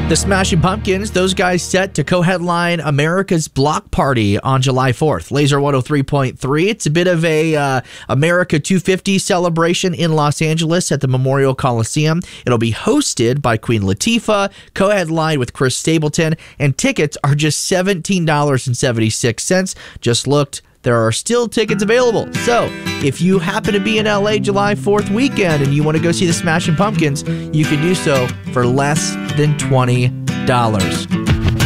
The Smashing Pumpkins, those guys set to co-headline America's Block Party on July 4th. Laser 103.3. It's a bit of a America 250 celebration in Los Angeles at the Memorial Coliseum. It'll be hosted by Queen Latifah, co-headlined with Chris Stapleton, and tickets are just $17.76. Just looked. There are still tickets available. So if you happen to be in LA July 4th weekend and you want to go see the Smashing Pumpkins, you can do so for less than $20.